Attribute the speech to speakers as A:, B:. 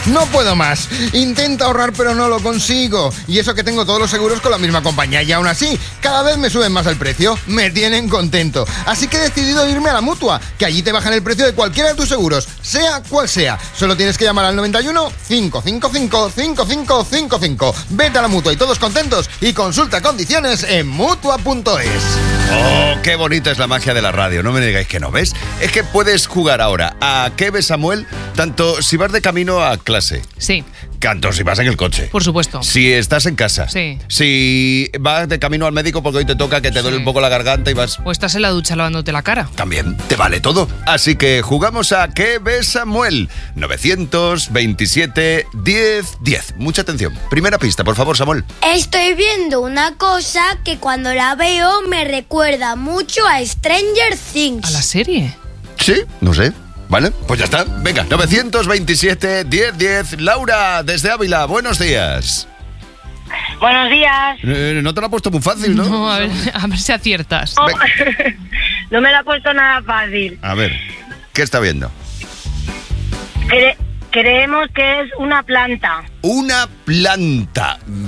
A: No puedo más. Intento ahorrar pero no lo consigo. Y eso que tengo todos los seguros con la misma compañía. Y aún así, cada vez me suben más el precio. Me tienen contento. Así que he decidido irme a la Mutua, que allí te bajan el precio de cualquiera de tus seguros, sea cual sea. Solo tienes que llamar al 91 555 5555. Vete a la Mutua y todos contentos. Y consulta condiciones en Mutua.es.
B: Oh, qué bonita es la magia de la radio. No me digáis que no, ¿ves? Es que puedes jugar ahora a ¿Qué ves, Samuel? Tanto si vas de camino a clase.
C: Sí.
B: Tanto si vas en el coche.
C: Por supuesto.
B: Si estás en casa.
C: Sí.
B: Si vas de camino al médico porque hoy te toca que te duele un poco la garganta y vas...
C: O estás en la ducha lavándote la cara.
B: También te vale todo. Así que jugamos a ¿Qué ves, Samuel? 927 10 10. Mucha atención. Primera pista, por favor, Samuel.
D: Estoy viendo una cosa que cuando la veo me recuerda mucho a Stranger Things.
C: ¿A la serie?
B: Sí, no sé. Vale, pues ya está. Venga, 927 10 10. Laura, desde Ávila, buenos días.
E: Buenos días.
B: No te lo ha puesto muy fácil, ¿no?
C: No, a ver si aciertas.
E: Oh, no me lo ha puesto nada fácil.
B: A ver, ¿qué está viendo?
E: Creemos que es una planta.
B: Una planta.